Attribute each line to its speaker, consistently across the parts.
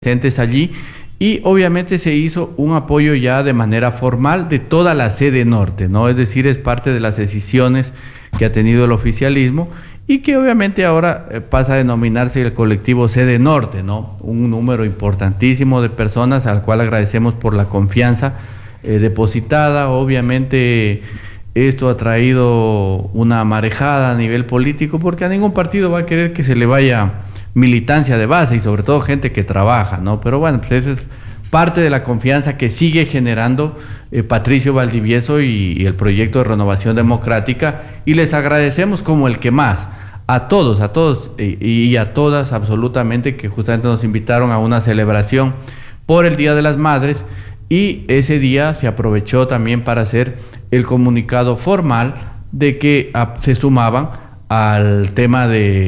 Speaker 1: presentes allí, y obviamente se hizo un apoyo ya de manera formal de toda la sede norte, ¿no? Es decir, es parte de las decisiones que ha tenido el oficialismo y que obviamente ahora pasa a denominarse el colectivo sede norte, ¿no? Un número importantísimo de personas al cual agradecemos por la confianza depositada. Obviamente esto ha traído una marejada a nivel político porque a ningún partido va a querer que se le vaya militancia de base y sobre todo gente que trabaja, ¿no? Pero bueno, pues eso es parte de la confianza que sigue generando Patricio Valdivieso y el proyecto de Renovación Democrática, y les agradecemos como el que más, a todos y a todas absolutamente, que justamente nos invitaron a una celebración por el Día de las Madres, y ese día se aprovechó también para hacer el comunicado formal de que se sumaban al tema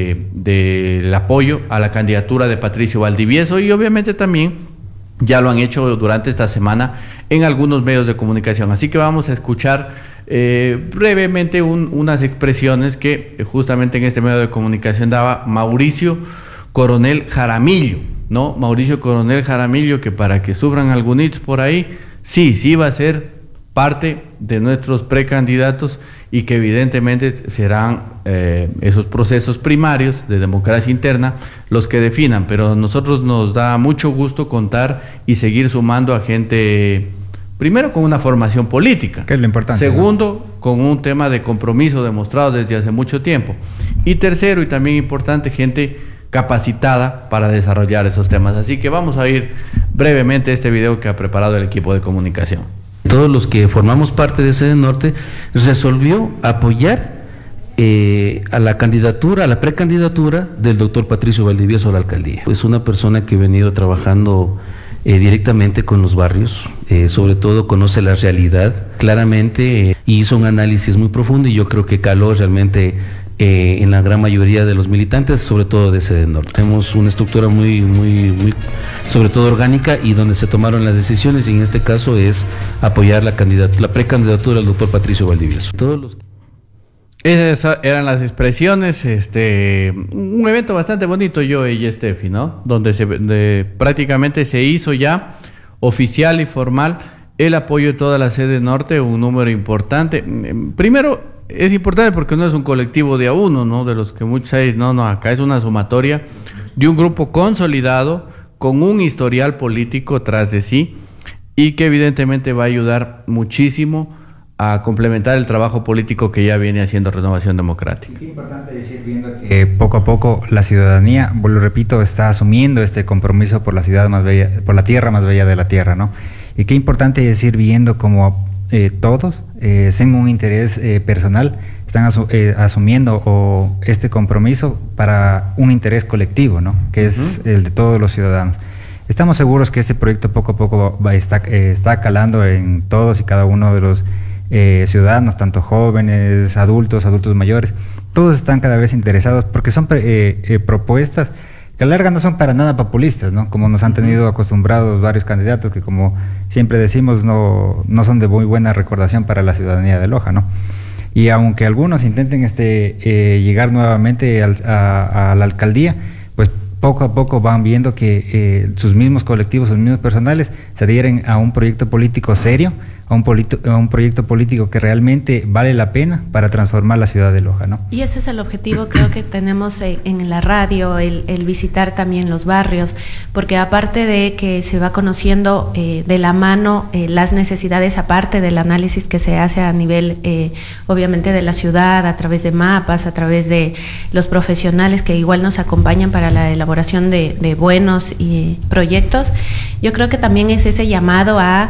Speaker 1: del apoyo a la candidatura de Patricio Valdivieso, y obviamente también ya lo han hecho durante esta semana en algunos medios de comunicación. Así que vamos a escuchar brevemente unas expresiones que justamente en este medio de comunicación daba Mauricio Coronel Jaramillo, ¿no? Mauricio Coronel Jaramillo, que para que sufran algunos por ahí, sí va a ser parte de nuestros precandidatos, y que evidentemente serán esos procesos primarios de democracia interna los que definan, pero a nosotros nos da mucho gusto contar y seguir sumando a gente, primero con una formación política,
Speaker 2: que es lo importante,
Speaker 1: segundo, ¿no? Con un tema de compromiso demostrado desde hace mucho tiempo, y tercero, y también importante, gente capacitada para desarrollar esos temas. Así que vamos a ir brevemente este video que ha preparado el equipo de comunicación.
Speaker 3: Todos los que formamos parte de Sede Norte resolvió apoyar a la candidatura, a la precandidatura del doctor Patricio Valdivieso a la alcaldía. Es una persona que ha venido trabajando directamente con los barrios, sobre todo conoce la realidad claramente, y hizo un análisis muy profundo, y yo creo que caló realmente en la gran mayoría de los militantes, sobre todo de Sede Norte. Tenemos una estructura muy sobre todo orgánica, y donde se tomaron las decisiones, y en este caso es apoyar la precandidatura del doctor Patricio Valdivieso.
Speaker 1: Esas eran las expresiones, un evento bastante bonito, yo y Steffi, ¿no? Donde prácticamente se hizo ya oficial y formal el apoyo de toda la Sede Norte, un número importante. Primero, es importante porque no es un colectivo de a uno, ¿no? De los que muchos hay, no, acá es una sumatoria de un grupo consolidado con un historial político tras de sí, y que evidentemente va a ayudar muchísimo a complementar el trabajo político que ya viene haciendo Renovación Democrática.
Speaker 2: Qué importante decir, viendo que poco a poco la ciudadanía, lo repito, está asumiendo este compromiso por la ciudad más bella, por la tierra más bella de la tierra, ¿no? Y qué importante decir, viendo como todos, sin un interés personal, están asumiendo este compromiso para un interés colectivo, ¿no? Que es el de todos los ciudadanos. Estamos seguros que este proyecto poco a poco está calando en todos y cada uno de los ciudadanos, tanto jóvenes, adultos mayores. Todos están cada vez interesados porque son propuestas que a la larga no son para nada populistas, ¿no? Como nos han tenido acostumbrados varios candidatos que, como siempre decimos, no son de muy buena recordación para la ciudadanía de Loja, ¿no? Y aunque algunos intenten llegar nuevamente a la alcaldía, pues poco a poco van viendo que sus mismos colectivos, sus mismos personales se adhieren a un proyecto político serio, a un proyecto político que realmente vale la pena para transformar la ciudad de Loja, ¿no?
Speaker 4: Y ese es el objetivo, creo que tenemos en la radio, el visitar también los barrios, porque aparte de que se va conociendo de la mano las necesidades, aparte del análisis que se hace a nivel obviamente de la ciudad, a través de mapas, a través de los profesionales que igual nos acompañan para la elaboración de buenos proyectos, yo creo que también es ese llamado a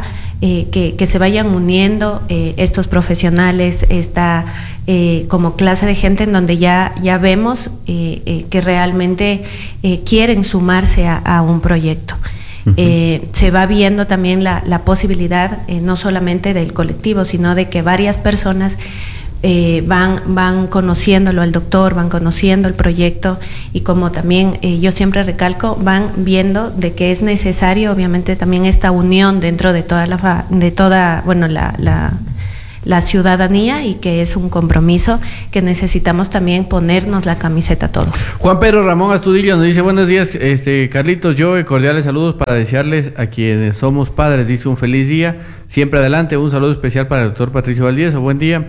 Speaker 4: que se vayan uniendo estos profesionales, esta como clase de gente en donde ya vemos que realmente quieren sumarse a un proyecto. Se va viendo también la posibilidad no solamente del colectivo, sino de que varias personas van conociéndolo al doctor, van conociendo el proyecto, y como también yo siempre recalco, van viendo de que es necesario obviamente también esta unión dentro de toda la la ciudadanía y que es un compromiso que necesitamos también ponernos la camiseta todos.
Speaker 1: Juan Pedro Ramón Astudillo nos dice: buenos días, Carlitos, yo cordiales saludos para desearles a quienes somos padres, dice, un feliz día, siempre adelante, un saludo especial para el doctor Patricio Valdivieso, buen día.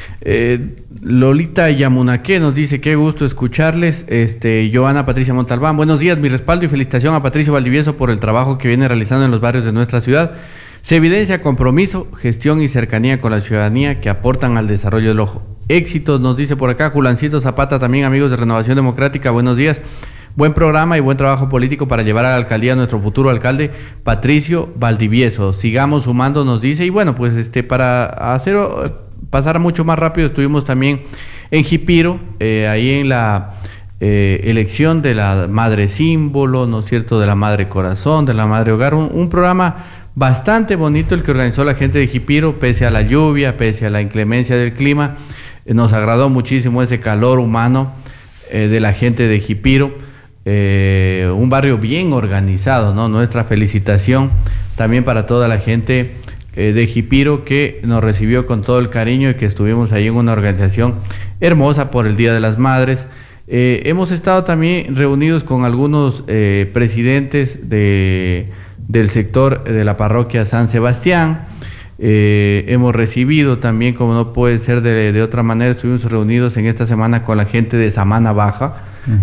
Speaker 1: Lolita Yamunaque nos dice: qué gusto escucharles. Joana Patricia Montalbán, buenos días, mi respaldo y felicitación a Patricio Valdivieso por el trabajo que viene realizando en los barrios de nuestra ciudad. Se evidencia compromiso, gestión y cercanía con la ciudadanía que aportan al desarrollo del ojo. Éxitos, nos dice por acá Julancito Zapata, también amigos de Renovación Democrática, buenos días. Buen programa y buen trabajo político para llevar a la alcaldía a nuestro futuro alcalde Patricio Valdivieso. Sigamos sumando, nos dice. Y bueno, pues para pasar mucho más rápido, estuvimos también en Jipiro, ahí en la elección de la madre símbolo, ¿no es cierto?, de la madre corazón, de la madre hogar, un programa bastante bonito el que organizó la gente de Jipiro, pese a la lluvia, pese a la inclemencia del clima. Nos agradó muchísimo ese calor humano de la gente de Jipiro, un barrio bien organizado, ¿no? Nuestra felicitación también para toda la gente de Jipiro que nos recibió con todo el cariño y que estuvimos ahí en una organización hermosa por el Día de las Madres. Hemos estado también reunidos con algunos presidentes del sector de la parroquia San Sebastián. Hemos recibido también, como no puede ser de otra manera, estuvimos reunidos en esta semana con la gente de Samana Baja,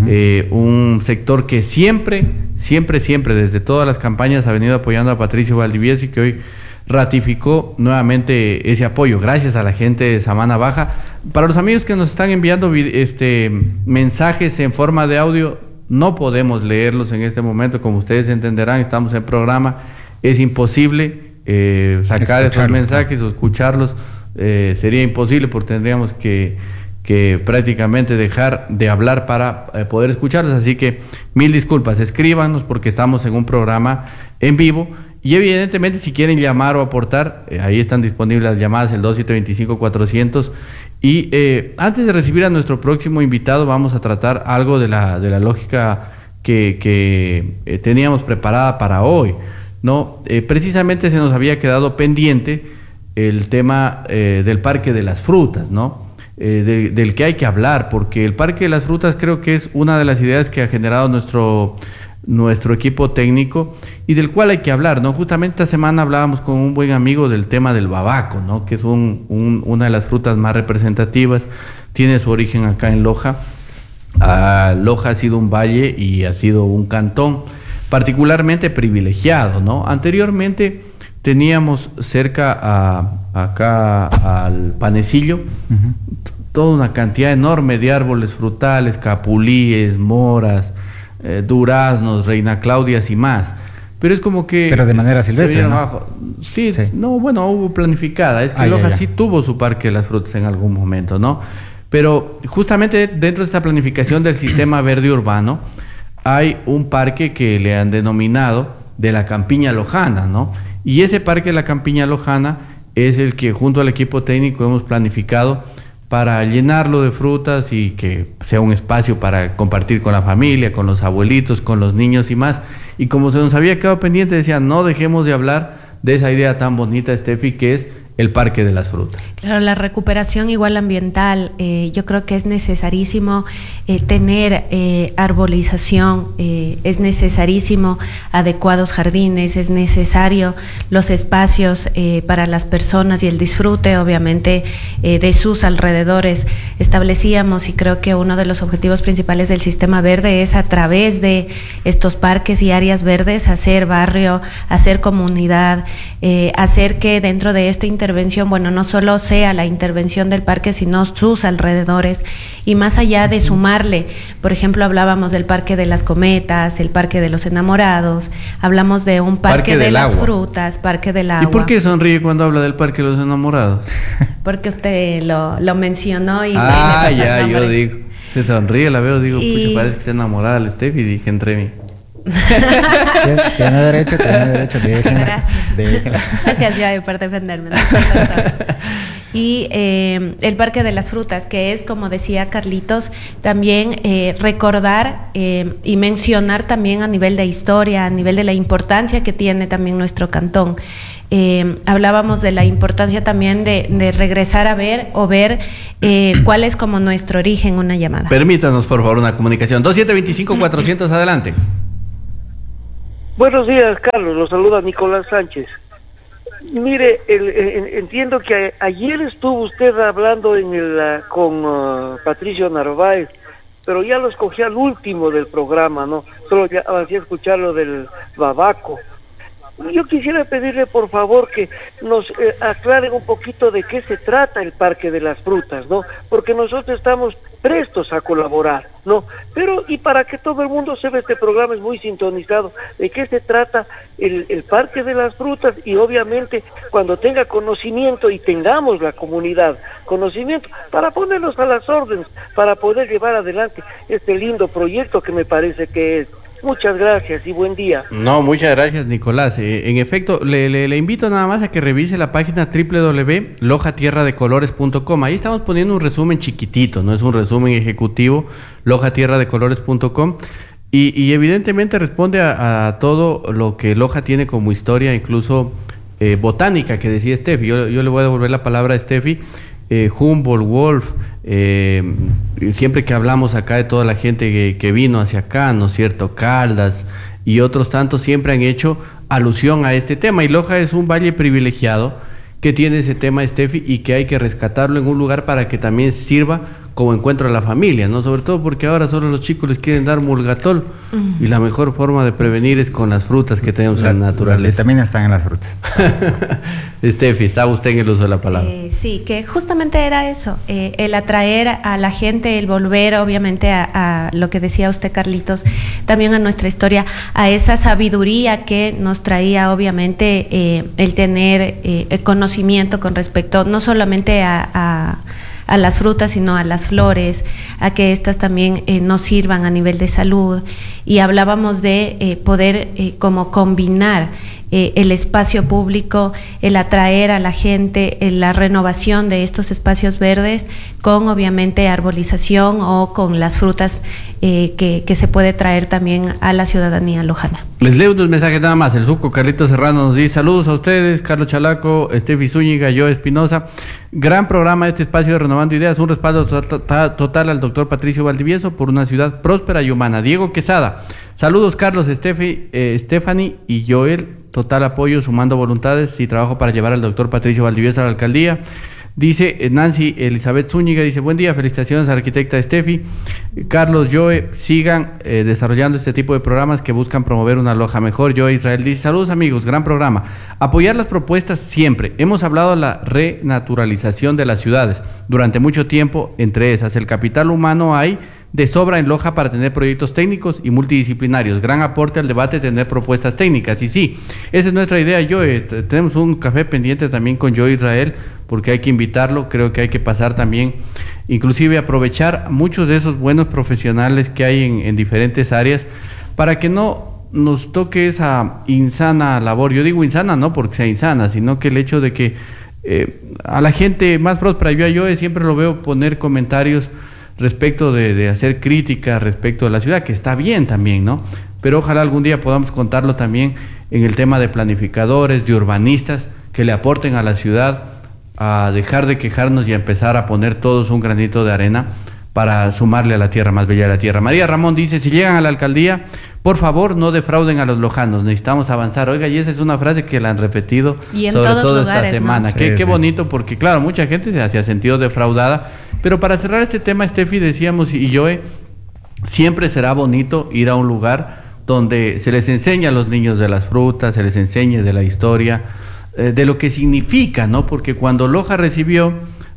Speaker 1: un sector que siempre, desde todas las campañas ha venido apoyando a Patricio Valdivieso y que hoy ratificó nuevamente ese apoyo, gracias a la gente de Samana Baja. Para los amigos que nos están enviando mensajes en forma de audio, no podemos leerlos en este momento, como ustedes entenderán, estamos en programa, es imposible sacar esos mensajes o escucharlos, sería imposible porque tendríamos que prácticamente dejar de hablar para poder escucharlos, así que mil disculpas, escríbanos porque estamos en un programa en vivo. Y evidentemente si quieren llamar o aportar, ahí están disponibles las llamadas, el 2725-400. Y antes de recibir a nuestro próximo invitado, vamos a tratar algo de la lógica que teníamos preparada para hoy, ¿no? Precisamente se nos había quedado pendiente el tema del Parque de las Frutas, ¿no? Del que hay que hablar, porque el Parque de las Frutas creo que es una de las ideas que ha generado nuestro equipo técnico y del cual hay que hablar, ¿no? Justamente esta semana hablábamos con un buen amigo del tema del babaco, ¿no? Que es una de las frutas más representativas, tiene su origen acá en Loja. Loja ha sido un valle y ha sido un cantón particularmente privilegiado, ¿no? Anteriormente teníamos cerca acá al Panecillo, toda una cantidad enorme de árboles frutales, capulíes, moras, duraznos, reina claudias y más, pero es como que...
Speaker 2: Pero de manera silvestre, ¿no?
Speaker 1: Abajo. Sí, no, bueno, hubo planificada, es que Loja sí tuvo su Parque de las Frutas en algún momento, ¿no? Pero justamente dentro de esta planificación del sistema verde urbano hay un parque que le han denominado de la Campiña Lojana, ¿no? Y ese Parque de la Campiña Lojana es el que junto al equipo técnico hemos planificado para llenarlo de frutas y que sea un espacio para compartir con la familia, con los abuelitos, con los niños y más. Y como se nos había quedado pendiente, decía, no dejemos de hablar de esa idea tan bonita, Steffi, que es el Parque de las Frutas.
Speaker 4: Claro, la recuperación igual ambiental, yo creo que es necesarísimo tener arbolización, es necesarísimo adecuados jardines, es necesario los espacios para las personas y el disfrute, obviamente, de sus alrededores. Establecíamos, y creo que uno de los objetivos principales del Sistema Verde es a través de estos parques y áreas verdes hacer barrio, hacer comunidad, hacer que dentro de esta intervención, bueno, no solo sea la intervención del parque, sino sus alrededores, y más allá de sumarle, por ejemplo, hablábamos del Parque de las Cometas, el Parque de los Enamorados, hablamos de un Parque de las Frutas, Parque del Agua.
Speaker 1: ¿Y por qué sonríe cuando habla del Parque de los Enamorados?
Speaker 4: Porque usted lo mencionó y...
Speaker 1: ya, yo digo, se sonríe, la veo, digo, pucha, parece que se enamorada el Steffi, dije entre mí.
Speaker 2: Tiene derecho, déjenla.
Speaker 4: Gracias, Joey, por defenderme. y el Parque de las Frutas, que es, como decía Carlitos, también recordar y mencionar también a nivel de historia, a nivel de la importancia que tiene también nuestro cantón. Hablábamos de la importancia también de regresar a ver cuál es como nuestro origen. Una llamada.
Speaker 1: Permítanos, por favor, una comunicación. 2725-400, adelante.
Speaker 5: Buenos días, Carlos. Los saluda Nicolás Sánchez. Mire, entiendo que ayer estuvo usted hablando con Patricio Narváez, pero ya lo escogí al último del programa, ¿no? Solo ya avancé a escuchar lo del Babaco. Yo quisiera pedirle, por favor, que nos aclaren un poquito de qué se trata el Parque de las Frutas, ¿no? Porque nosotros estamos prestos a colaborar, ¿no? Pero, y para que todo el mundo sepa, este programa es muy sintonizado, de qué se trata el Parque de las Frutas, y obviamente cuando tenga conocimiento y tengamos la comunidad conocimiento, para ponernos a las órdenes, para poder llevar adelante este lindo proyecto que me parece que es. Muchas gracias y buen día.
Speaker 1: No, muchas gracias, Nicolás. En efecto, le invito nada más a que revise la página www.lojatierradecolores.com. Ahí estamos poniendo un resumen chiquitito, no es un resumen ejecutivo, lojatierradecolores.com. Y evidentemente responde a todo lo que Loja tiene como historia, incluso botánica, que decía Steffi. Yo le voy a devolver la palabra a Steffi. Humboldt, Wolf, siempre que hablamos acá de toda la gente que vino hacia acá, ¿no es cierto? Caldas y otros tantos siempre han hecho alusión a este tema, y Loja es un valle privilegiado que tiene ese tema, Steffi, y que hay que rescatarlo en un lugar para que también sirva como encuentro a la familia, ¿no? Sobre todo porque ahora solo los chicos les quieren dar mulgatol, y la mejor forma de prevenir es con las frutas que tenemos en la naturaleza.
Speaker 2: Las vitaminas están en las frutas.
Speaker 1: Steffi, estaba usted en el uso de la palabra.
Speaker 4: Sí, que justamente era eso, el atraer a la gente, el volver obviamente a lo que decía usted, Carlitos, también a nuestra historia, a esa sabiduría que nos traía obviamente el tener conocimiento con respecto no solamente a las frutas, sino a las flores, a que éstas también nos sirvan a nivel de salud. Y hablábamos de poder como combinar el espacio público, el atraer a la gente, la renovación de estos espacios verdes con obviamente arbolización o con las frutas que se puede traer también a la ciudadanía lojana.
Speaker 1: Les leo unos mensajes nada más. El Suco Carlitos Serrano nos dice: saludos a ustedes, Carlos Chalaco, Steffi Zúñiga, yo Espinosa. Gran programa este espacio de Renovando Ideas, un respaldo total al doctor Patricio Valdivieso por una ciudad próspera y humana. Diego Quesada: saludos Carlos, Stephanie y Joel, total apoyo, sumando voluntades y trabajo para llevar al doctor Patricio Valdivieso a la alcaldía. Dice Nancy Elizabeth Zúñiga, dice: buen día, felicitaciones a la arquitecta Steffi. Carlos, Joe, sigan desarrollando este tipo de programas que buscan promover una Loja mejor. Joe Israel dice: saludos amigos, gran programa. Apoyar las propuestas siempre. Hemos hablado de la renaturalización de las ciudades durante mucho tiempo, entre esas el capital humano hay de sobra en Loja para tener proyectos técnicos y multidisciplinarios. Gran aporte al debate tener propuestas técnicas. Y sí, esa es nuestra idea, Joe. Tenemos un café pendiente también con Joe Israel, porque hay que invitarlo. Creo que hay que pasar también, inclusive aprovechar muchos de esos buenos profesionales que hay en diferentes áreas, para que no nos toque esa insana labor. Yo digo insana no porque sea insana, sino que el hecho de que a la gente más próspera, yo siempre lo veo poner comentarios respecto de hacer crítica respecto de la ciudad, que está bien también, ¿no? Pero ojalá algún día podamos contarlo también en el tema de planificadores, de urbanistas, que le aporten a la ciudad, a dejar de quejarnos y a empezar a poner todos un granito de arena para sumarle a la tierra más bella de la tierra. María Ramón dice: si llegan a la alcaldía, por favor no defrauden a los lojanos, necesitamos avanzar. Oiga, y esa es una frase que la han repetido sobre todo esta semana.
Speaker 4: ¿No?
Speaker 1: Qué bonito, porque claro, mucha gente se ha sentido defraudada. Pero para cerrar este tema, Steffi, decíamos, y Joe, siempre será bonito ir a un lugar donde se les enseña a los niños de las frutas, se les enseñe de la historia, de lo que significa, ¿no? Porque cuando Loja recibió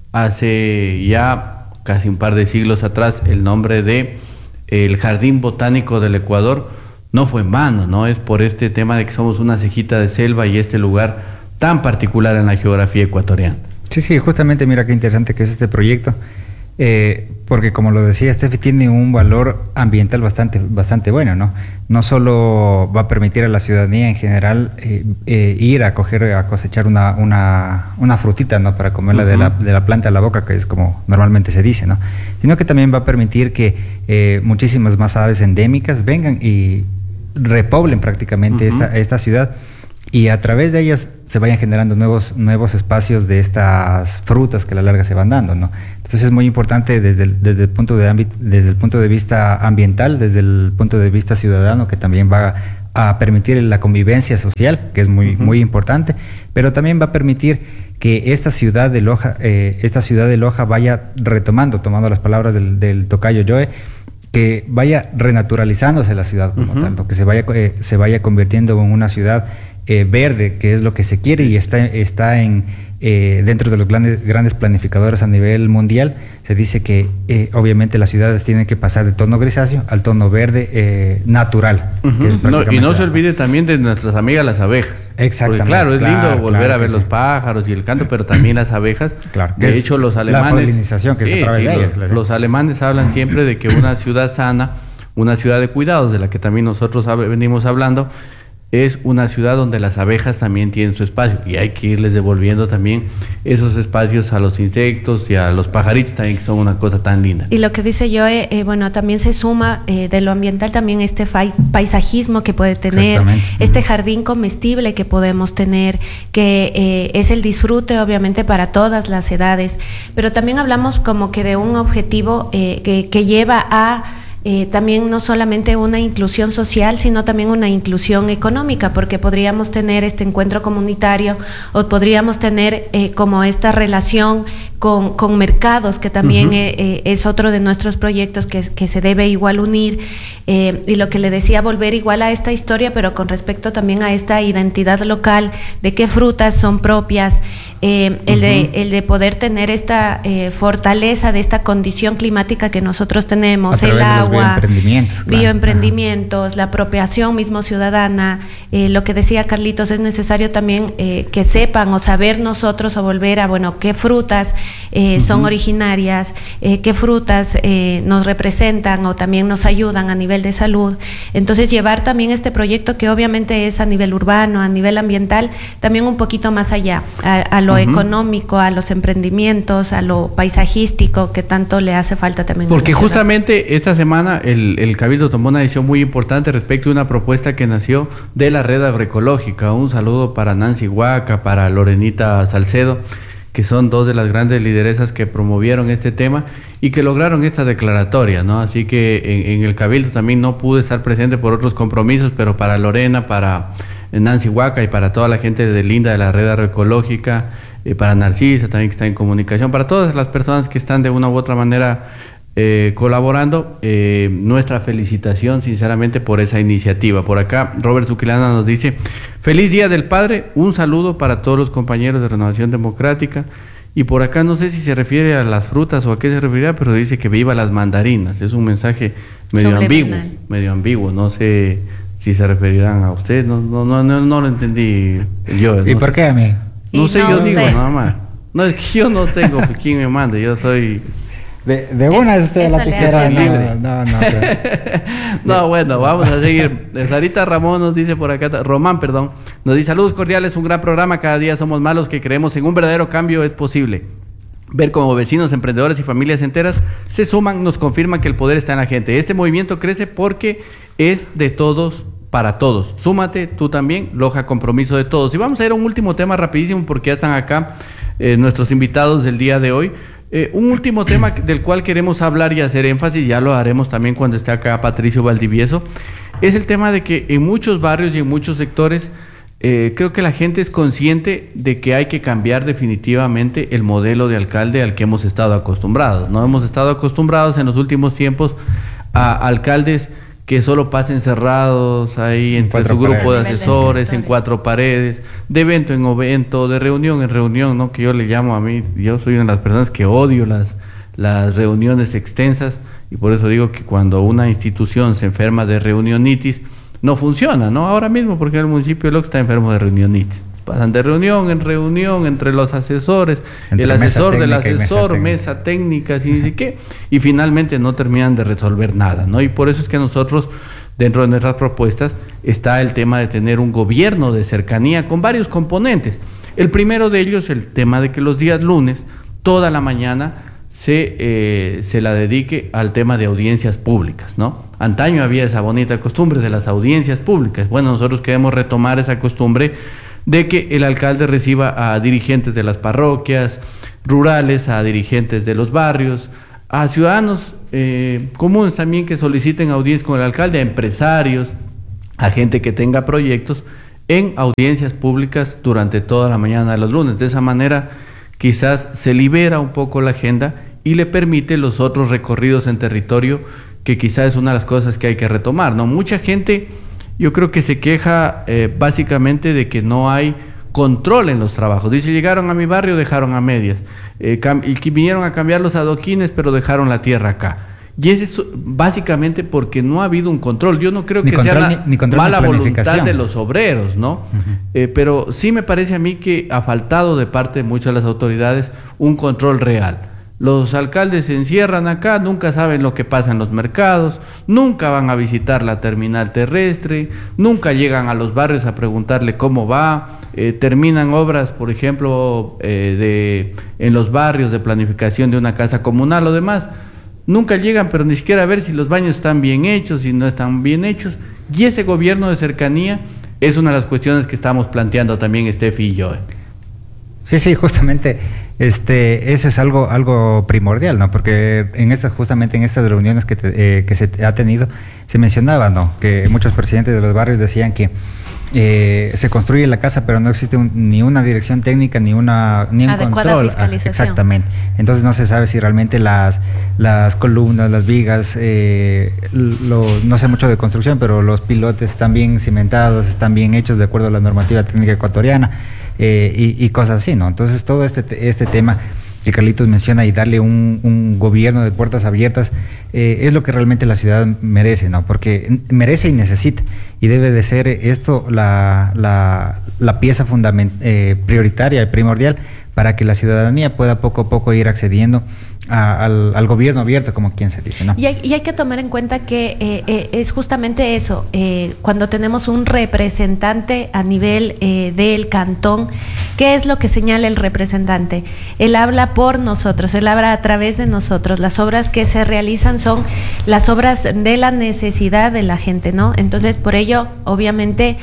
Speaker 1: hace ya casi un par de siglos atrás el nombre de el Jardín Botánico del Ecuador, no fue en vano, ¿no? Es por este tema de que somos una cejita de selva y este lugar tan particular en la geografía ecuatoriana.
Speaker 2: Sí, justamente mira qué interesante que es este proyecto. Porque como lo decía Steffi, tiene un valor ambiental bastante bueno, ¿no? No solo va a permitir a la ciudadanía en general ir a cosechar una frutita, ¿no? Para comerla de la planta a la boca, que es como normalmente se dice, ¿no? Sino que también va a permitir que muchísimas más aves endémicas vengan y repoblen prácticamente esta ciudad, y a través de ellas se vayan generando nuevos espacios de estas frutas que a la larga se van dando, ¿no? Entonces es muy importante desde el punto de vista ambiental, desde el punto de vista ciudadano, que también va a permitir la convivencia social, que es muy importante, pero también va a permitir que esta ciudad de Loja vaya retomando, tomando las palabras del tocayo Joe, que vaya renaturalizándose la ciudad como tal, ¿no? Que se vaya convirtiendo en una ciudad verde, que es lo que se quiere, y está dentro de los grandes planificadores a nivel mundial. Se dice que obviamente las ciudades tienen que pasar de tono grisáceo al tono verde natural. Que es
Speaker 1: y no se olvide también de nuestras amigas las abejas.
Speaker 2: Exactamente.
Speaker 1: Porque claro, es lindo volver a ver los pájaros y el canto, pero también las abejas.
Speaker 2: Claro,
Speaker 1: de hecho, los alemanes...
Speaker 2: La polinización que se trae de ellas.
Speaker 1: Los alemanes hablan siempre de que una ciudad sana, una ciudad de cuidados, de la que también nosotros venimos hablando, es una ciudad donde las abejas también tienen su espacio, y hay que irles devolviendo también esos espacios a los insectos y a los pajaritos también, que son una cosa tan linda.
Speaker 4: Y lo que dice Joe, bueno, también se suma de lo ambiental también este paisajismo que puede tener, este jardín comestible que podemos tener, que es el disfrute obviamente para todas las edades, pero también hablamos como que de un objetivo que lleva a también no solamente una inclusión social, sino también una inclusión económica, porque podríamos tener este encuentro comunitario o podríamos tener como esta relación con mercados, que también es otro de nuestros proyectos que se debe igual unir, y lo que le decía, volver igual a esta historia, pero con respecto también a esta identidad local, de qué frutas son propias, el de poder tener esta fortaleza de esta condición climática que nosotros tenemos, el agua, bioemprendimientos, la apropiación mismo ciudadana, lo que decía Carlitos, es necesario también que sepan o saber nosotros o volver a, bueno, qué frutas son originarias, qué frutas nos representan o también nos ayudan a nivel de salud. Entonces llevar también este proyecto, que obviamente es a nivel urbano, a nivel ambiental, también un poquito más allá, a lo económico, a los emprendimientos, a lo paisajístico, que tanto le hace falta también.
Speaker 1: Porque justamente esta semana el Cabildo tomó una decisión muy importante respecto a una propuesta que nació de la red agroecológica. Un saludo para Nancy Huaca, para Lorenita Salcedo, que son dos de las grandes lideresas que promovieron este tema y que lograron esta declaratoria, ¿no? Así que en el Cabildo también no pude estar presente por otros compromisos, pero para Lorena, para Nancy Huaca y para toda la gente de Linda de la red agroecológica, para Narcisa también, que está en comunicación, para todas las personas que están de una u otra manera colaborando, nuestra felicitación sinceramente por esa iniciativa. Por acá Robert Zuquilana nos dice: feliz Día del Padre, un saludo para todos los compañeros de Renovación Democrática. Y por acá no sé si se refiere a las frutas o a qué se referirá, pero dice que viva las mandarinas. Es un mensaje medio ambiguo, no sé si se referirán a usted, no lo entendí yo.
Speaker 2: ¿Y por qué a mí?
Speaker 1: No sé, yo
Speaker 4: usted
Speaker 1: digo nada más. No, es que yo no tengo quien me mande, yo soy...
Speaker 2: De una es usted la tijera libre. No.
Speaker 1: No, bueno, vamos a seguir. Sarita Ramón nos dice por acá, Román, perdón, nos dice: saludos cordiales, un gran programa, cada día somos más los que creemos en un verdadero cambio es posible. Ver cómo vecinos, emprendedores y familias enteras se suman nos confirma que el poder está en la gente. Este movimiento crece porque es de todos para todos. Súmate tú también, Loja, compromiso de todos. Y vamos a ir a un último tema rapidísimo, porque ya están acá nuestros invitados del día de hoy. Un último tema del cual queremos hablar y hacer énfasis, ya lo haremos también cuando esté acá Patricio Valdivieso, es el tema de que en muchos barrios y en muchos sectores creo que la gente es consciente de que hay que cambiar definitivamente el modelo de alcalde al que hemos estado acostumbrados. No hemos estado acostumbrados en los últimos tiempos a alcaldes que solo pasen cerrados ahí entre su grupo de asesores, en cuatro paredes, de evento en evento, de reunión en reunión, ¿no? Que yo le llamo, a mí, yo soy una de las personas que odio las reuniones extensas, y por eso digo que cuando una institución se enferma de reunionitis, no funciona, ¿no? Ahora mismo, porque el municipio de Loja está enfermo de reunionitis. pasan de reunión en reunión entre los asesores, el asesor del asesor, mesa técnica, y dice qué, y finalmente no terminan de resolver nada, ¿no? Y por eso es que nosotros, dentro de nuestras propuestas, está el tema de tener un gobierno de cercanía con varios componentes. El primero de ellos, el tema de que los días lunes, toda la mañana, se la dedique al tema de audiencias públicas, ¿no? Antaño había esa bonita costumbre de las audiencias públicas. Bueno, nosotros queremos retomar esa costumbre de que el alcalde reciba a dirigentes de las parroquias rurales, a dirigentes de los barrios, a ciudadanos comunes también que soliciten audiencias con el alcalde, a empresarios, a gente que tenga proyectos en audiencias públicas durante toda la mañana de los lunes. De esa manera quizás se libera un poco la agenda y le permite los otros recorridos en territorio, que quizás es una de las cosas que hay que retomar, ¿no? Mucha gente, yo creo que se queja básicamente de que no hay control en los trabajos. Dice, llegaron a mi barrio, dejaron a medias. Y que vinieron a cambiar los adoquines, pero dejaron la tierra acá. Y es básicamente porque no ha habido un control. Yo no creo que sea mala voluntad de los obreros, ¿no? Pero sí me parece a mí que ha faltado de parte de muchas de las autoridades un control real. Los alcaldes se encierran acá, nunca saben lo que pasa en los mercados, nunca van a visitar la terminal terrestre, nunca llegan a los barrios a preguntarle cómo va, terminan obras, por ejemplo, en los barrios de planificación de una casa comunal o demás, nunca llegan, pero ni siquiera a ver si los baños están bien hechos, si no están bien hechos, y ese gobierno de cercanía es una de las cuestiones que estamos planteando también Steffi y yo.
Speaker 2: Sí, justamente ese es algo primordial, ¿no? Porque justamente en estas reuniones que se ha tenido, se mencionaba, ¿no? Que muchos presidentes de los barrios decían que se construye la casa, pero no existe ni una dirección técnica ni un control.
Speaker 4: Fiscalización.
Speaker 2: Exactamente. Entonces no se sabe si realmente las columnas, las vigas, no sé mucho de construcción, pero los pilotes están bien cimentados, están bien hechos de acuerdo a la normativa técnica ecuatoriana. Y cosas así, ¿no? Entonces todo este tema que Carlitos menciona y darle un gobierno de puertas abiertas es lo que realmente la ciudad merece, ¿no? Porque merece y necesita, y debe de ser esto la pieza prioritaria y primordial para que la ciudadanía pueda poco a poco ir accediendo al gobierno abierto, como quien se dice, ¿no?
Speaker 4: Y hay que tomar en cuenta que es justamente eso, cuando tenemos un representante a nivel del cantón, ¿qué es lo que señala el representante? Él habla por nosotros, él habla a través de nosotros. Las obras que se realizan son las obras de la necesidad de la gente, ¿no? Entonces, por ello, obviamente,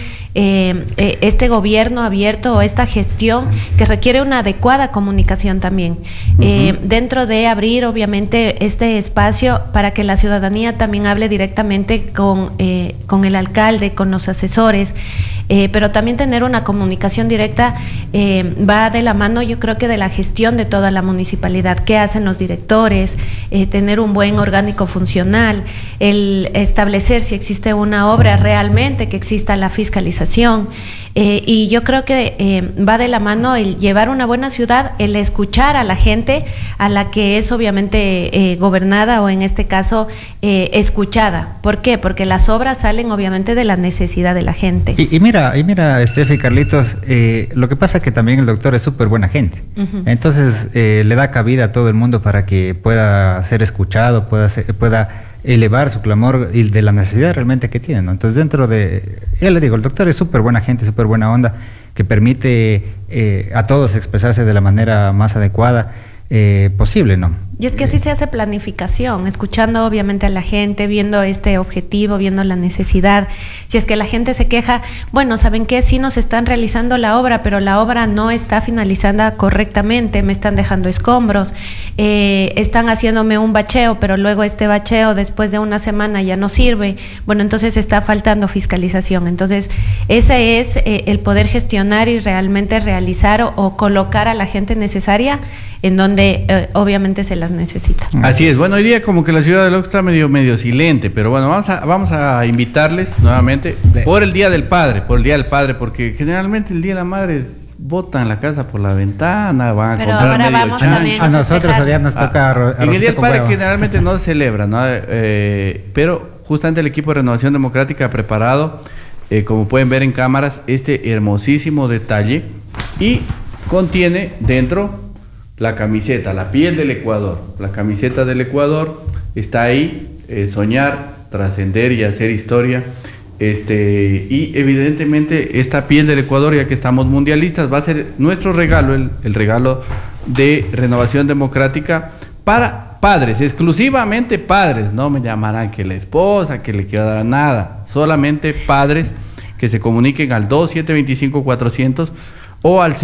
Speaker 4: este gobierno abierto o esta gestión que requiere una adecuada comunicación también, dentro de abrir obviamente este espacio para que la ciudadanía también hable directamente con el alcalde, con los asesores, pero también tener una comunicación directa va de la mano, yo creo que de la gestión de toda la municipalidad, qué hacen los directores, tener un buen orgánico funcional, el establecer si existe una obra realmente, que exista la fiscalización, y yo creo que va de la mano el llevar una buena ciudad, el escuchar a la gente, a la que es obviamente gobernada o en este caso escuchada. ¿Por qué? Porque las obras salen obviamente de la necesidad de la gente.
Speaker 2: Y mira, Steffi y Carlitos, lo que pasa es que también el doctor es súper buena gente. Entonces le da cabida a todo el mundo para que pueda ser escuchado, pueda elevar su clamor y de la necesidad realmente que tiene, ¿no? Entonces ya le digo, el doctor es súper buena gente, súper buena onda, que permite a todos expresarse de la manera más adecuada posible, ¿no?
Speaker 4: Y es que así se hace planificación, escuchando obviamente a la gente, viendo este objetivo, viendo la necesidad. Si es que la gente se queja, bueno, ¿saben qué? Sí nos están realizando la obra, pero la obra no está finalizada correctamente, me están dejando escombros, están haciéndome un bacheo, pero luego este bacheo después de una semana ya no sirve. Bueno, entonces está faltando fiscalización. Entonces, ese es el poder gestionar y realmente realizar o colocar a la gente necesaria en donde obviamente se las necesita.
Speaker 1: Así es. Bueno, hoy día como que la ciudad de Loja está medio silente, pero bueno, vamos a invitarles nuevamente por el Día del Padre, porque generalmente el Día de la Madre botan la casa por la ventana, van a
Speaker 4: pero
Speaker 1: comprar
Speaker 4: ahora
Speaker 1: medio chancho.
Speaker 2: A nosotros ya nos toca
Speaker 1: en el Día del Padre generalmente no se celebra, ¿no? Pero justamente el equipo de Renovación Democrática ha preparado como pueden ver en cámaras, este hermosísimo detalle y contiene dentro la camiseta, la piel del Ecuador. La camiseta del Ecuador está ahí, soñar, trascender y hacer historia. Y evidentemente esta piel del Ecuador, ya que estamos mundialistas, va a ser nuestro regalo, el regalo de Renovación Democrática para padres, exclusivamente padres. No me llamarán que la esposa, que le queda nada, solamente padres que se comuniquen al 2725-400 o al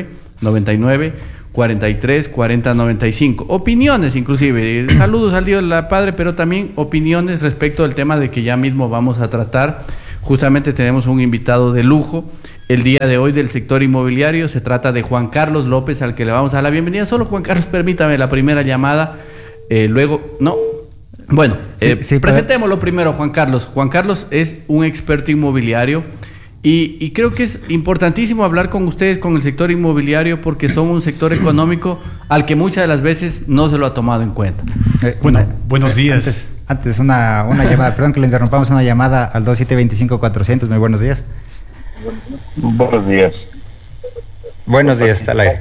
Speaker 1: 0999-434095. Opiniones inclusive, saludos al Día del Padre, pero también opiniones respecto al tema de que ya mismo vamos a tratar. Justamente tenemos un invitado de lujo el día de hoy del sector inmobiliario. Se trata de Juan Carlos López, al que le vamos a dar la bienvenida. Solo, Juan Carlos, permítame la primera llamada, luego, no. Bueno, presentémoslo primero, Juan Carlos. Juan Carlos es un experto inmobiliario y creo que es importantísimo hablar con ustedes, con el sector inmobiliario, porque son un sector económico al que muchas de las veces no se lo ha tomado en cuenta.
Speaker 6: Buenos días.
Speaker 2: Antes una llamada, perdón que le interrumpamos, una llamada al 2725-400. Muy buenos días.
Speaker 7: Buenos días.
Speaker 2: Buenos días, está al aire.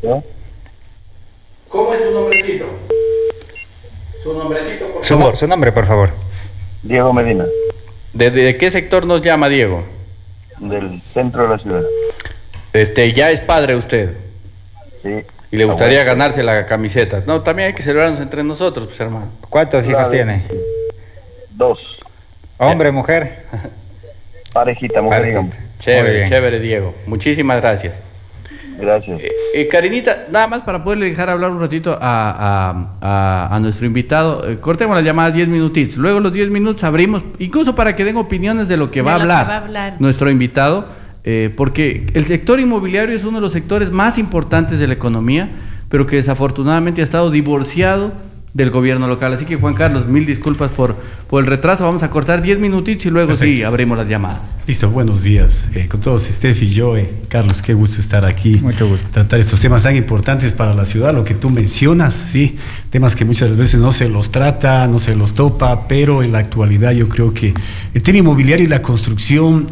Speaker 1: ¿Cómo es su nombrecito? Por favor.
Speaker 2: Su nombre, por favor.
Speaker 7: Diego Medina,
Speaker 1: ¿De qué sector nos llama, Diego?
Speaker 7: del centro de la ciudad.
Speaker 1: Ya es padre usted
Speaker 7: Sí.
Speaker 1: y le gustaría ganarse la camiseta. No, también hay que celebrarnos entre nosotros, pues, hermano.
Speaker 2: ¿Cuántos hijos tiene?
Speaker 7: 2.
Speaker 2: ¿Hombre, mujer?
Speaker 7: Parejita, mujer, digamos.
Speaker 1: Chévere, chévere, Diego. Muchísimas gracias.
Speaker 7: Gracias.
Speaker 1: Karinita, nada más para poderle dejar hablar un ratito a nuestro invitado. Cortemos las llamadas 10 minutitos. Luego los 10 minutos abrimos, incluso para que den opiniones de lo que va a hablar nuestro invitado, porque el sector inmobiliario es uno de los sectores más importantes de la economía, pero que desafortunadamente ha estado divorciado del gobierno local. Así que, Juan Carlos, mil disculpas por el retraso. Vamos a cortar 10 minutitos y luego sí abrimos las llamadas.
Speaker 6: Listo, buenos días. Con todos, Steffi, Joe, Carlos, qué gusto estar aquí.
Speaker 2: Mucho gusto.
Speaker 6: Tratar estos temas tan importantes para la ciudad, lo que tú mencionas, sí, temas que muchas veces no se los trata, no se los topa, pero en la actualidad yo creo que el tema inmobiliario y la construcción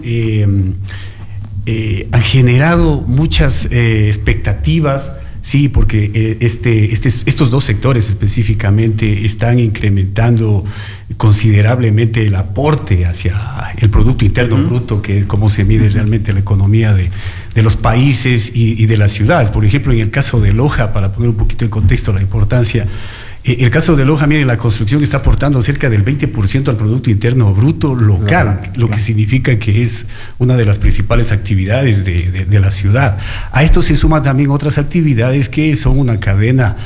Speaker 6: han generado muchas expectativas. Sí, porque estos dos sectores específicamente están incrementando considerablemente el aporte hacia el Producto Interno Bruto, que es cómo se mide realmente la economía de los países y de las ciudades. Por ejemplo, en el caso de Loja, para poner un poquito en contexto la importancia, el caso de Loja, miren, la construcción está aportando cerca del 20% al Producto Interno Bruto local, lo que significa que es una de las principales actividades de la ciudad. A esto se suman también otras actividades que son una cadena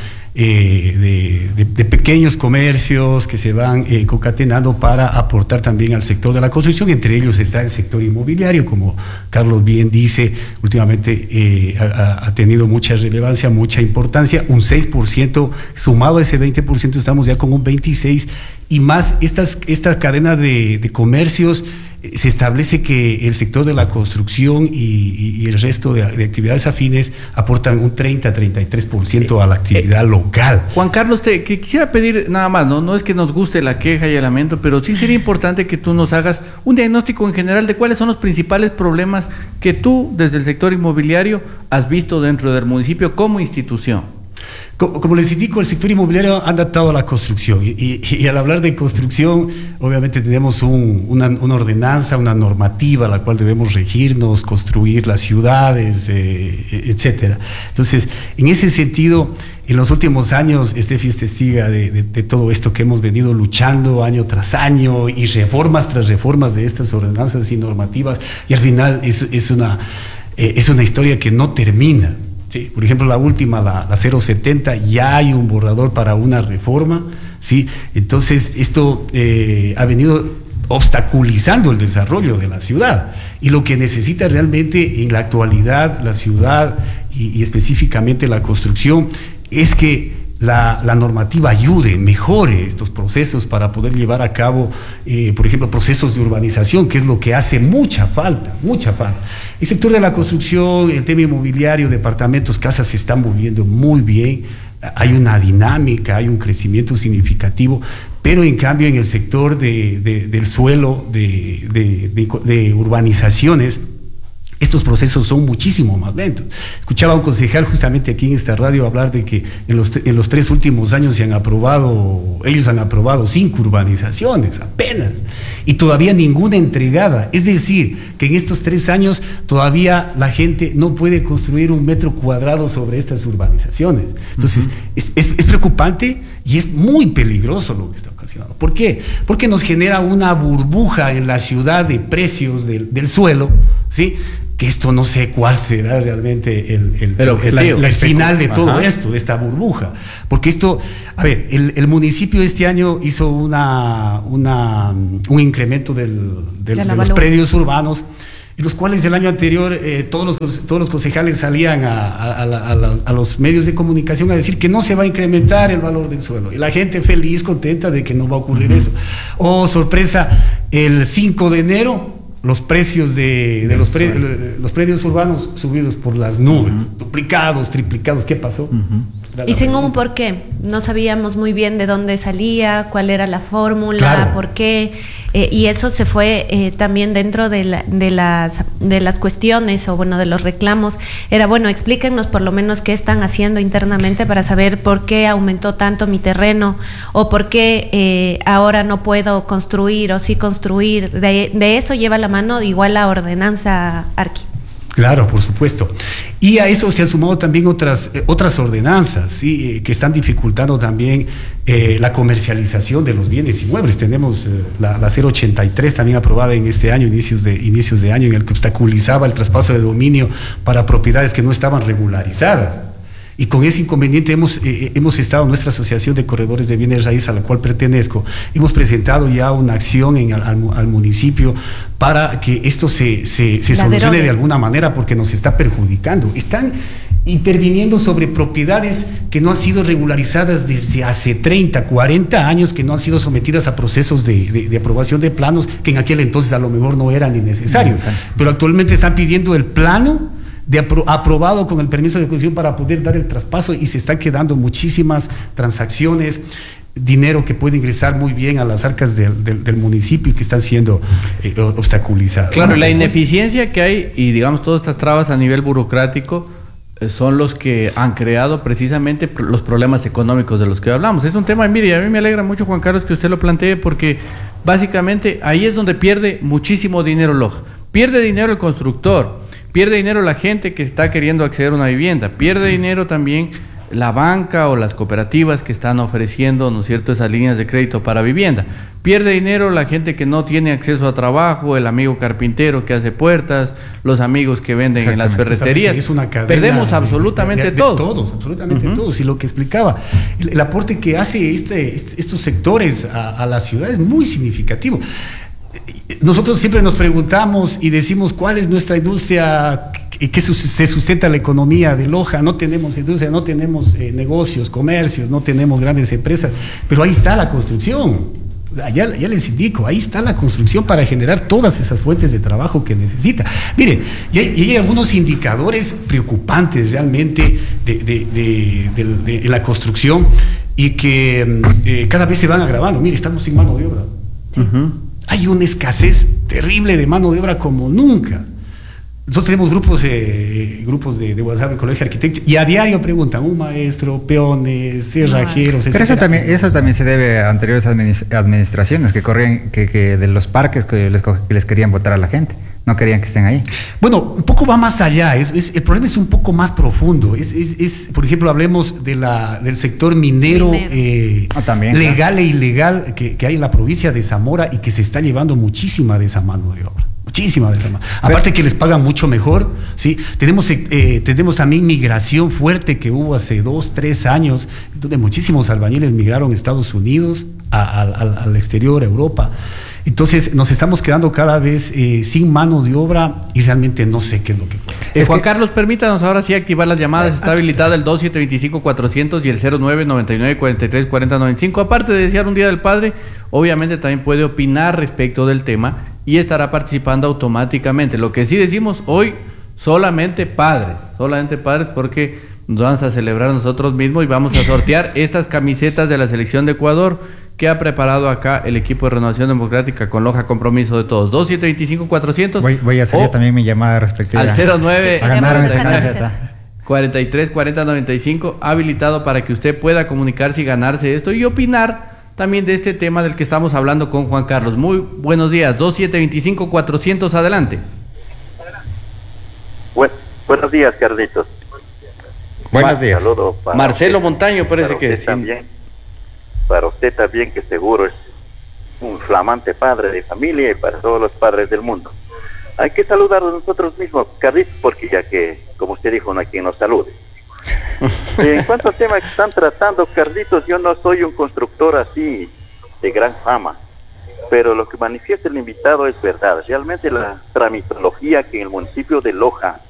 Speaker 6: de pequeños comercios que se van concatenando para aportar también al sector de la construcción. Entre ellos está el sector inmobiliario, como Carlos bien dice, últimamente ha tenido mucha relevancia, mucha importancia, un 6%, sumado a ese 20% estamos ya con un 26%, y más esta cadena de comercios. Se establece que el sector de la construcción y el resto de actividades afines aportan un 30-33% a la actividad local.
Speaker 1: Juan Carlos, que quisiera pedir nada más, no es que nos guste la queja y el lamento, pero sí sería importante que tú nos hagas un diagnóstico en general de cuáles son los principales problemas que tú, desde el sector inmobiliario, has visto dentro del municipio como institución.
Speaker 6: Como les indico, el sector inmobiliario ha adaptado a la construcción y al hablar de construcción, obviamente tenemos una ordenanza, una normativa a la cual debemos regirnos, construir las ciudades, etcétera. Entonces, en ese sentido, en los últimos años, Steffi es testiga de todo esto que hemos venido luchando año tras año y reformas tras reformas de estas ordenanzas y normativas, y al final es una historia que no termina. Sí, por ejemplo, la última, la 070, ya hay un borrador para una reforma, ¿sí? Entonces, esto ha venido obstaculizando el desarrollo de la ciudad, y lo que necesita realmente en la actualidad la ciudad y específicamente la construcción es que la normativa ayude, mejore estos procesos para poder llevar a cabo, por ejemplo, procesos de urbanización, que es lo que hace mucha falta. El sector de la construcción, el tema inmobiliario, departamentos, casas se están moviendo muy bien, hay una dinámica, hay un crecimiento significativo, pero en cambio en el sector del suelo, de urbanizaciones, estos procesos son muchísimo más lentos. Escuchaba a un concejal justamente aquí en esta radio hablar de que en los 3 últimos años ellos han aprobado 5 urbanizaciones apenas, y todavía ninguna entregada. Es decir, que en estos 3 años todavía la gente no puede construir 1 metro cuadrado sobre estas urbanizaciones. Entonces, es preocupante y es muy peligroso lo que está ocasionando. ¿Por qué? Porque nos genera una burbuja en la ciudad de precios del suelo, ¿sí? Que esto no sé cuál será realmente la final de todo esto, de esta burbuja. Porque esto, a ver, el municipio este año hizo un incremento de los predios urbanos, en los cuales el año anterior todos los concejales salían a los medios de comunicación a decir que no se va a incrementar el valor del suelo. Y la gente feliz, contenta de que no va a ocurrir eso. Oh, sorpresa, el 5 de enero... los precios los predios urbanos subidos por las nubes, duplicados, triplicados. ¿Qué pasó?
Speaker 4: Y sin un porqué. No sabíamos muy bien de dónde salía, cuál era la fórmula, claro, por qué. Y eso se fue también dentro de las cuestiones, o bueno, de los reclamos. Era, bueno, explíquennos por lo menos qué están haciendo internamente para saber por qué aumentó tanto mi terreno, o por qué ahora no puedo construir o sí construir. De eso lleva la mano igual la ordenanza Arqui.
Speaker 6: Claro, por supuesto. Y a eso se han sumado también otras ordenanzas, ¿sí? Que están dificultando también la comercialización de los bienes inmuebles. Tenemos la 083 también aprobada en este año, inicios de año, en el que obstaculizaba el traspaso de dominio para propiedades que no estaban regularizadas. Y con ese inconveniente hemos estado, nuestra asociación de corredores de bienes raíces, a la cual pertenezco, hemos presentado ya una acción al municipio para que esto se solucione de alguna manera, porque nos está perjudicando. Están interviniendo sobre propiedades que no han sido regularizadas desde hace 30, 40 años, que no han sido sometidas a procesos de aprobación de planos, que en aquel entonces a lo mejor no eran ni necesarios. Pero actualmente están pidiendo el plano aprobado con el permiso de construcción para poder dar el traspaso, y se están quedando muchísimas transacciones, dinero que puede ingresar muy bien a las arcas del municipio y que están siendo obstaculizadas.
Speaker 1: Claro, la ineficiencia que hay y digamos todas estas trabas a nivel burocrático son los que han creado precisamente los problemas económicos de los que hablamos. Es un tema, mire, a mí me alegra mucho, Juan Carlos, que usted lo plantee, porque básicamente ahí es donde pierde muchísimo dinero Loja. Pierde dinero el constructor, pierde dinero la gente que está queriendo acceder a una vivienda, pierde dinero también la banca o las cooperativas que están ofreciendo, ¿no es cierto?, esas líneas de crédito para vivienda. Pierde dinero la gente que no tiene acceso a trabajo, el amigo carpintero que hace puertas, los amigos que venden en las ferreterías.
Speaker 6: Es una cadena.
Speaker 1: Perdemos absolutamente todo.
Speaker 6: Todos, absolutamente todos. Y lo que explicaba, el aporte que hace estos sectores a la ciudad es muy significativo. Nosotros siempre nos preguntamos y decimos cuál es nuestra industria que se sustenta la economía de Loja. No tenemos industria, no tenemos negocios, comercios, no tenemos grandes empresas, pero ahí está la construcción. Ya les indico, ahí está la construcción para generar todas esas fuentes de trabajo que necesita. Mire, y hay algunos indicadores preocupantes realmente en la construcción, y que cada vez se van agravando. Mire, estamos sin mano de obra. Sí. Hay una escasez terrible de mano de obra como nunca. Nosotros tenemos grupos de WhatsApp en Colegio de Arquitectos, y a diario preguntan un maestro, peones, cerrajeros, etc.
Speaker 2: Pero eso también se debe a anteriores administraciones que corrían, que de los parques que les querían votar a la gente. No querían que estén ahí.
Speaker 6: Bueno, un poco va más allá. El problema es un poco más profundo. Por ejemplo, hablemos del sector minero.
Speaker 2: También,
Speaker 6: legal, claro, e ilegal que hay en la provincia de Zamora, y que se está llevando muchísima de esa mano de obra. Muchísima de esa mano. Aparte que les pagan mucho mejor, ¿sí? Tenemos también migración fuerte que hubo hace 2, 3 años, donde muchísimos albañiles migraron a Estados Unidos, al exterior, a Europa. Entonces nos estamos quedando cada vez sin mano de obra, y realmente no sé qué es lo que puede.
Speaker 1: Juan Carlos, permítanos ahora sí activar las llamadas. Está habilitada el 2725-400 y el 0999-4340-95. Aparte de desear un Día del Padre, obviamente también puede opinar respecto del tema y estará participando automáticamente. Lo que sí decimos hoy, solamente padres, porque nos vamos a celebrar nosotros mismos y vamos a sortear estas camisetas de la selección de Ecuador que ha preparado acá el equipo de Renovación Democrática con Loja Compromiso de Todos. 2725-400.
Speaker 2: Voy a hacer yo también mi llamada respectiva.
Speaker 1: Al 09
Speaker 2: a ganarme esa camiseta.
Speaker 1: 43 40 95, habilitado para que usted pueda comunicarse y ganarse esto y opinar también de este tema del que estamos hablando con Juan Carlos. Muy buenos días, 2725-400, adelante.
Speaker 8: Buenos días, Carlitos.
Speaker 2: Buenos días.
Speaker 8: Saludo para
Speaker 1: Marcelo
Speaker 8: usted,
Speaker 1: Montaño parece que
Speaker 8: sí. Para usted también, que seguro es un flamante padre de familia, y para todos los padres del mundo. Hay que saludarnos nosotros mismos, Carlitos, porque ya que, como usted dijo, no hay quien nos salude. En cuanto al tema que están tratando, Carlitos, yo no soy un constructor así de gran fama, pero lo que manifiesta el invitado es verdad. Realmente la tramitología que en el municipio de Loja